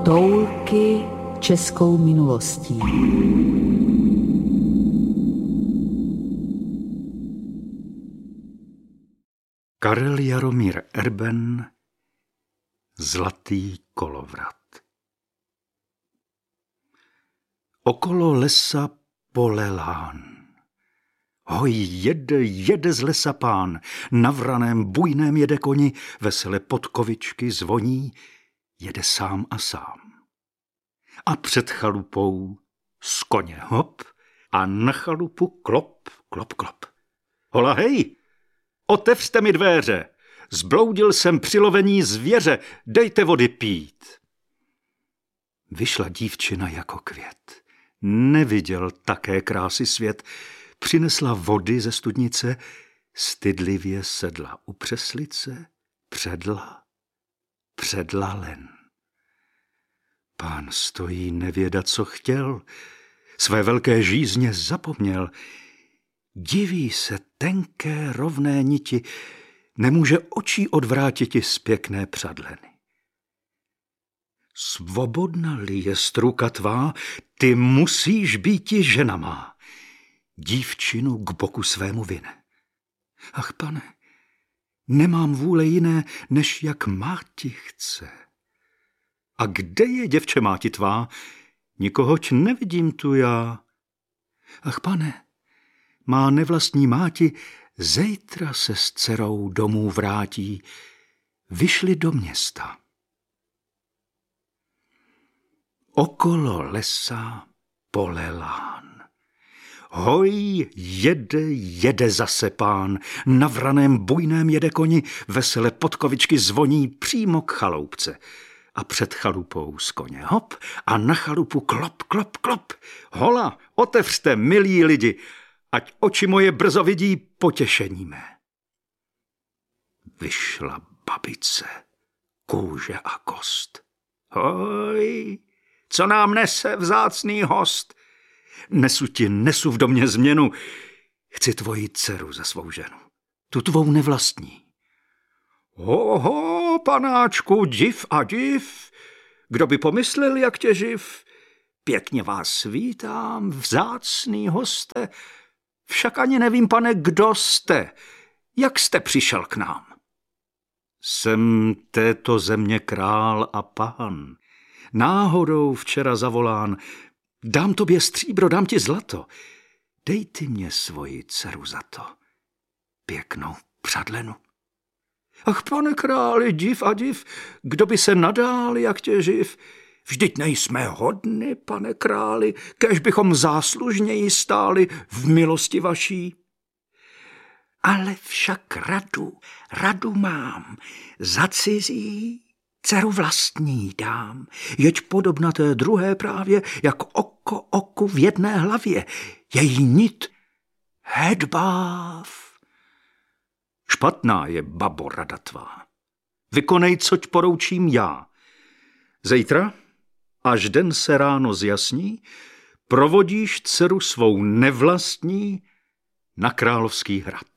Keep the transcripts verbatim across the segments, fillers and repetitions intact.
Toulky českou minulostí. Karel Jaromír Erben, Zlatý kolovrat. Okolo lesa pole lán. Hoj, jede, jede z lesa pán, na vraném bujném jede koni, vesele podkovičky zvoní, jede sám a sám. A před chalupou z koně hop a na chalupu klop, klop, klop. Hola hej, otevřte mi dvéře, zbloudil jsem při lovení zvěře, dejte vody pít. Vyšla dívčina jako květ, neviděl také krásy svět, přinesla vody ze studnice, stydlivě sedla u přeslice, předla, předla len. Pán stojí, nevěda, co chtěl, své velké žízně zapomněl. Diví se tenké rovné niti, nemůže očí odvrátiti z pěkné přadleny. Svobodna-li je struka tvá, ty musíš býti žena má. Dívčinu k boku svému vine. Ach, pane, nemám vůle jiné, než jak máti chce. A kde je, děvče, máti tvá? Nikohoť nevidím tu já. Ach, pane, má nevlastní máti zejtra se s dcerou domů vrátí. Vyšli do města. Okolo lesa pole lán. Hoj, jede, jede zase pán, na vraném bujném jede koni, vesele podkovičky zvoní přímo k chaloupce. A před chalupou z koně hop a na chalupu klop, klop, klop. Hola, otevřte, milí lidi, ať oči moje brzo vidí potěšení mé. Vyšla babice, kůže a kost. Hoj, co nám nese vzácný host? Nesu ti, nesu v domě změnu, chci tvoji dceru za svou ženu, tu tvou nevlastní. Hoho, panáčku, div a div, kdo by pomyslel, jak tě živ? Pěkně vás vítám, vzácný hoste, však ani nevím, pane, kdo jste, jak jste přišel k nám? Jsem této země král a pán, náhodou včera zavolán, dám tobě stříbro, dám ti zlato, dej ty mě svoji dceru za to, pěknou přadlenu. Ach, pane králi, div a div, kdo by se nadál, jak tě živ? Vždyť nejsme hodny, pane králi, kéž bychom záslužněji stáli v milosti vaší. Ale však radu, radu mám, za cizí dceru vlastní dám, jeď podobna té druhé právě, jak oko oku v jedné hlavě, její nit hedbáv. Špatná je, babo, rada tvá. Vykonej, coť poroučím já. Zejtra, až den se ráno zjasní, provodíš dceru svou nevlastní na královský hrad.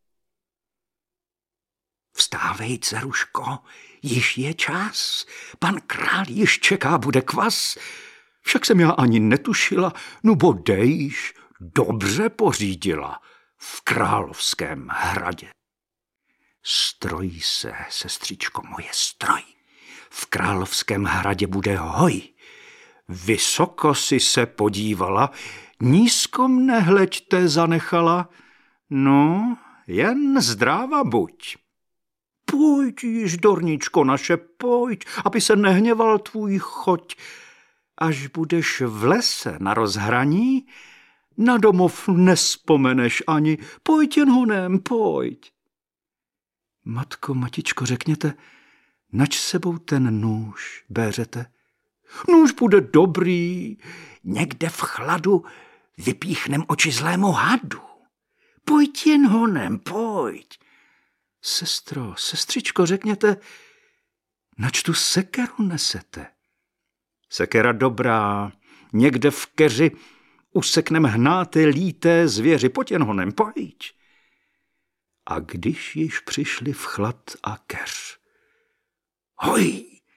Vstávej, dceruško, již je čas, pan král již čeká, bude kvas. Však jsem já ani netušila, no bodejš, dobře pořídila v královském hradě. Stroj se, sestřičko moje, stroj. V královském hradě bude hoj. Vysoko si se podívala, nízko mne hleďte zanechala. No, jen zdráva buď. Pojď již, dorničko naše, pojď, aby se nehněval tvůj choť. Až budeš v lese na rozhraní, na domov nespomeneš ani, pojď jen honem, pojď. Matko, matičko, řekněte, nač sebou ten nůž béřete? Nůž bude dobrý, někde v chladu vypíchnem oči zlému hadu. Pojď jen honem, pojď. Sestro, sestřičko, řekněte, nač tu sekeru nesete? Sekera dobrá, někde v keři useknem hnáté líté zvěři, pojď jen honem, pojď. A když již přišli v chlad a keř, hoj,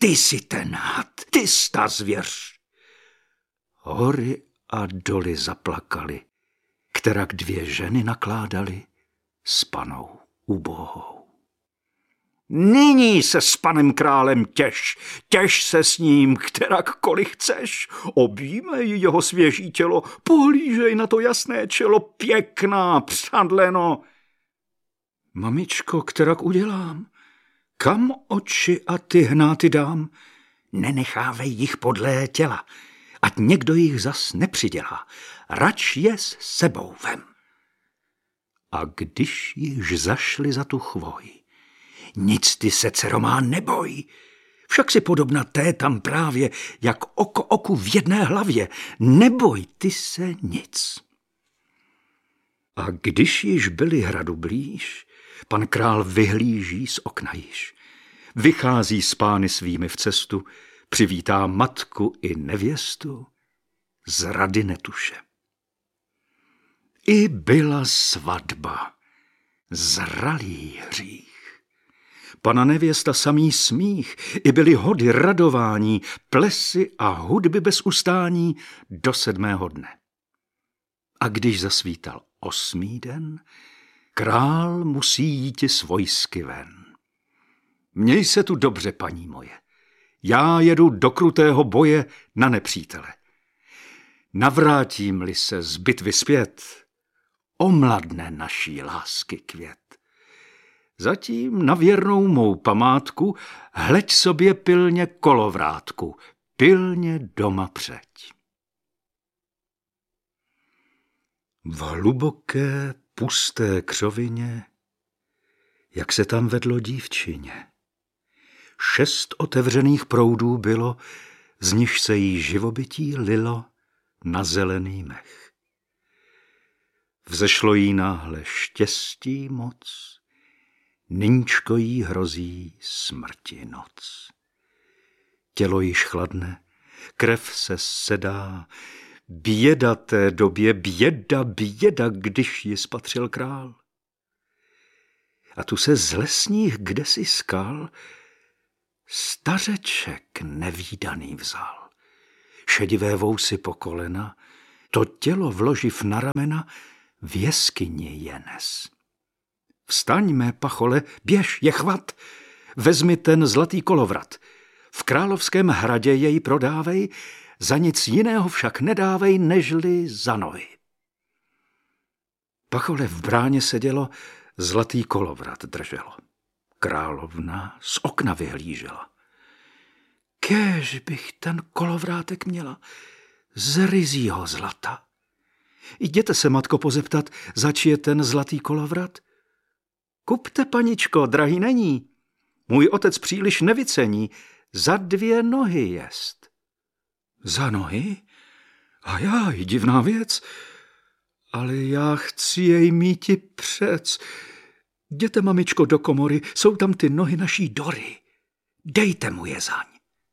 ty jsi ten had, ty jsi ta zvěř. Hory a doly zaplakali, kterak dvě ženy nakládali s panou ubohou. Nyní se s panem králem těš, těš se s ním, kterakkoliv chceš. Objímej jeho svěží tělo, pohlížej na to jasné čelo, pěkná, přadleno. Mamičko, kterak udělám? Kam oči a ty hnáty dám? Nenechávej jich podlé těla, ať někdo jich zas nepřidělá. Rač je s sebou vem. A když již zašli za tu chvoj, nic ty se, dcero má, neboj. Však si podobna té tam právě, jak oko oku v jedné hlavě. Neboj ty se nic. A když již byli hradu blíž, pan král vyhlíží z okna již. Vychází s pány svými v cestu, přivítá matku i nevěstu, z rady netuše. I byla svatba, zralý hřích. Pana nevěsta samý smích, i byly hody radování, plesy a hudby bez ustání do sedmého dne. A když zasvítal osmý den, král musí jíti s vojsky ven. Měj se tu dobře, paní moje, já jedu do krutého boje na nepřítele. Navrátím-li se z bitvy zpět, omladne naší lásky květ. Zatím na věrnou mou památku hleď sobě pilně kolovrátku, pilně doma přeď. V hluboké, pusté křovině, jak se tam vedlo dívčině, šest otevřených proudů bylo, z nichž se jí živobytí lilo na zelený mech. Vzešlo jí náhle štěstí moc, nyníčko jí hrozí smrti noc. Tělo již chladne, krev se sedá, běda té době, běda, běda, když ji spatřil král. A tu se z lesních kdesi skal stařeček nevídaný vzal. Šedivé vousy po kolena, to tělo vloživ na ramena, v jeskyni je nes. Vstaň, mé pachole, běž, je chvat, vezmi ten zlatý kolovrat. V královském hradě jej prodávej, za nic jiného však nedávej, nežli za nohy. Pachole v bráně sedělo, zlatý kolovrat drželo. Královna z okna vyhlížela. Kéž bych ten kolovrátek měla z ryzího zlata. Jděte se, matko, pozeptat, zač je ten zlatý kolovrat? Kupte, paničko, drahý není. Můj otec příliš nevycení, za dvě nohy jest. Za nohy? A já, i divná věc. Ale já chci jej míti přec. Jděte, mamičko, do komory, jsou tam ty nohy naší Dory. Dejte mu je zaň.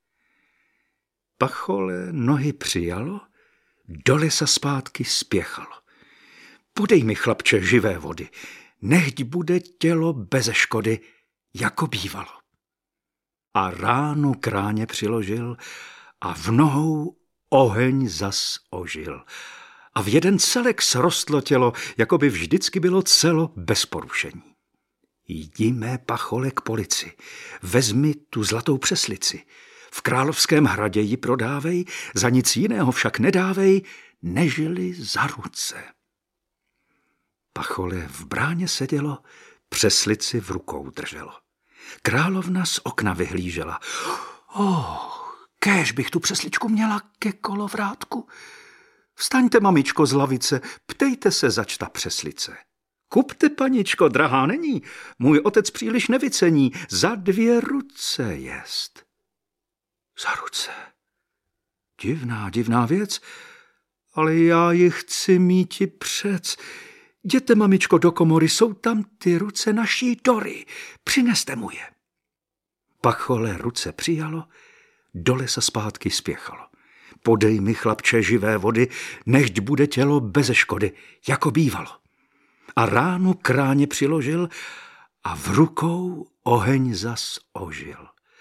Pachole nohy přijalo, do lesa zpátky spěchalo. Podej mi, chlapče, živé vody, nechť bude tělo beze škody, jako bývalo. A ránu kráně přiložil a v nohou oheň zas ožil. A v jeden celek srostlo tělo, jako by vždycky bylo celo bez porušení. Jdi, mé pachole, k polici, vezmi tu zlatou přeslici, v královském hradě ji prodávej, za nic jiného však nedávej, nežili za ruce. Pachole v bráně sedělo, přeslici v rukou drželo. Královna z okna vyhlížela. Oh, kéž bych tu přesličku měla ke kolovrátku. Vstaňte, mamičko, z lavice, ptejte se, zač ta přeslice. Kupte, paničko, drahá není, můj otec příliš nevycení, za dvě ruce jest. Za ruce. Divná, divná věc, ale já ji chci míti přec. Jděte, mamičko, do komory, jsou tam ty ruce naší Dory, přineste mu je. Pachole ruce přijalo, do lesa zpátky spěchalo. Podej mi, chlapče, živé vody, nechť bude tělo beze škody, jako bývalo. A ránu kráně přiložil a v rukou oheň zas ožil.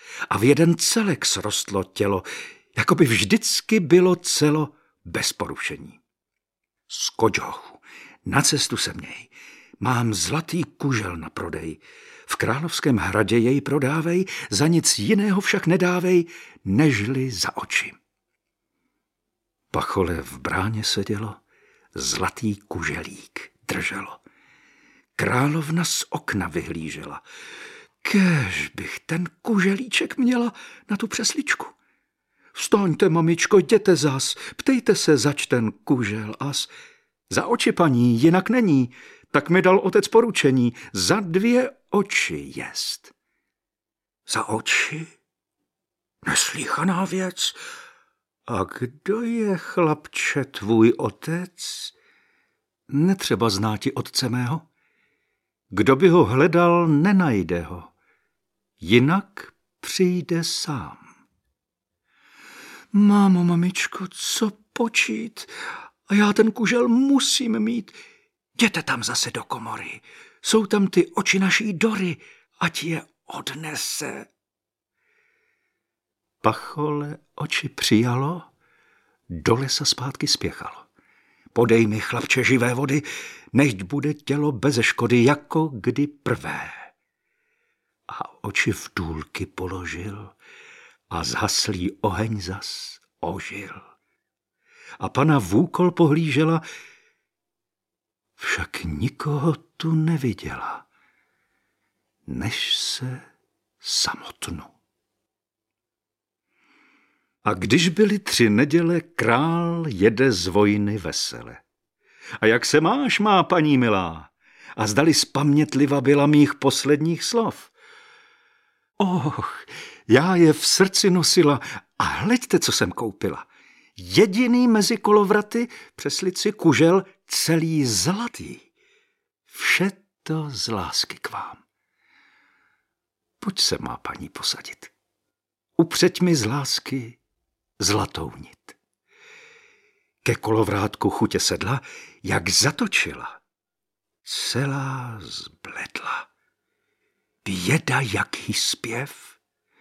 a v jeden celek srostlo tělo, jako by vždycky bylo celo bez porušení. Skoďochu, na cestu se měj, mám zlatý kužel na prodej, v Královském hradě jej prodávej, za nic jiného však nedávej, nežli za oči. Pachole v bráně sedělo, zlatý kuželík drželo. Královna z okna vyhlížela. Kéž bych ten kuželíček měla na tu přesličku. Vstaňte, mamičko, jděte zas, ptejte se, zač ten kužel as. Za oči, paní, jinak není, tak mi dal otec poručení, za dvě oči jest. Za oči? Neslýchaná věc. A kdo je, chlapče, tvůj otec? Netřeba znáti otce mého. Kdo by ho hledal, nenajde ho. Jinak přijde sám. Mámo, mamičko, co počít? A já ten kužel musím mít. Jděte tam zase do komory. Jsou tam ty oči naší Dory, ať je odnese. Pachole oči přijalo, do lesa zpátky spěchalo. Podej mi, chlapče, živé vody, nechť bude tělo beze škody, jako kdy prvé. A oči v důlky položil a zhaslý oheň zas ožil. A pana v úkol pohlížela, však nikoho tu neviděla, než se samotnu. A když byly tři neděle, král jede z vojny vesele. A jak se máš, má paní milá? A zdali spamětliva byla mých posledních slov? Och, já je v srdci nosila a hleďte, co jsem koupila. Jediný mezi kolovraty, přeslici kužel, celý zlatý. Vše to z lásky k vám. Pojď se, má paní, posadit. Upřeď mi z lásky zlatou nit. Ke kolovrátku chutě sedla, jak zatočila. Celá zbledla. Běda, jaký zpěv.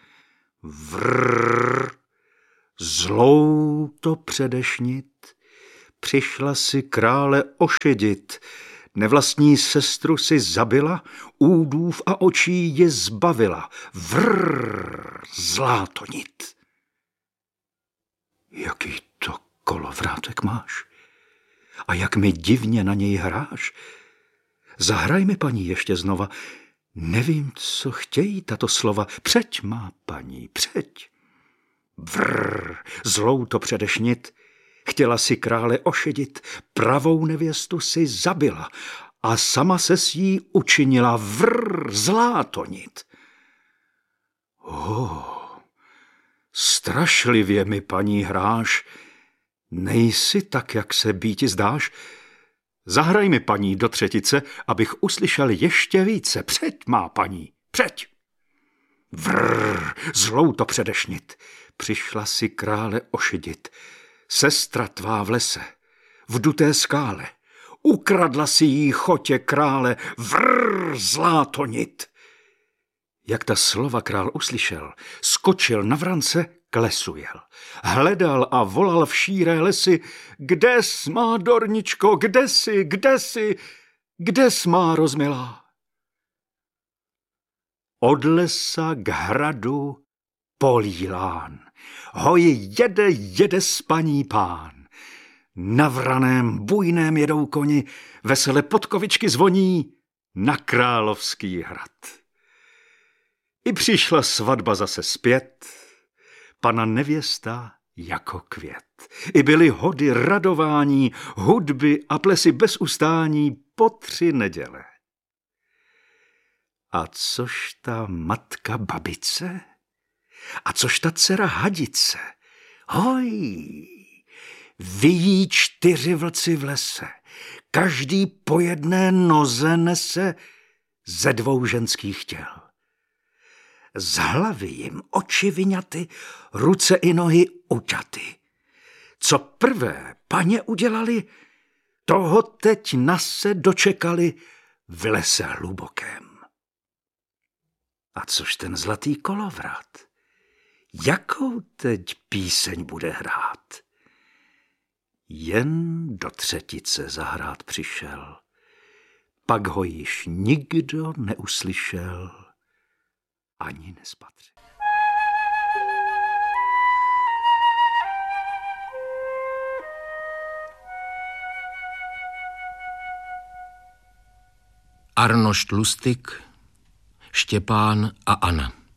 Vrrr, zlou to předešnit, přišla si krále ošidit, nevlastní sestru si zabila, údův a očí je zbavila. Vrrr, zlá to nit. Jaký to kolovrátek máš? A jak mi divně na něj hráš? Zahraj mi, paní, ještě znova. Nevím, co chtějí tato slova. Přeď, má paní, přeď. Vrrr, zlou to předešnit. Chtěla si krále ošidit, pravou nevěstu si zabila a sama se s jí učinila. Vrrr, zlá to nit. Oh, strašlivě mi, paní, hráš. Nejsi tak, jak se býti zdáš. Zahraj mi, paní, do třetice, abych uslyšel ještě více. Přeď, má paní, přeď. Vrrr, zlou to předešnit. Přišla si krále ošidit. Sestra tvá v lese, v duté skále. Ukradla si jí chotě krále. Vrrr, zlá to nit. Jak ta slova král uslyšel, skočil na vrance, k lesu jel. Hledal a volal v šíré lesy, kdes, má Dorničko, kde jsi, kde jsi, kdes, má rozmilá. Od lesa k hradu polílán, hoj jede, jede spaní pán. Na vraném bujném jedou koni, vesele podkovičky zvoní na Královský hrad. I přišla svatba zase zpět, pana nevěsta jako květ. I byly hody radování, hudby a plesy bez ustání po tři neděle. A což ta matka babice? A což ta dcera hadice? Hoj, vyjí čtyři vlci v lese, každý po jedné noze nese ze dvou ženských těl. Z hlavy jim oči vyňaty, ruce i nohy uťaty. Co prvé paně udělali, toho teď nase dočekali v lese hlubokém. A což ten zlatý kolovrat? jakou teď píseň bude hrát. Jen do třetice zahrát přišel, pak ho již nikdo neuslyšel ani nespatřil. Arnošt Lustig, Štěpán a Anna.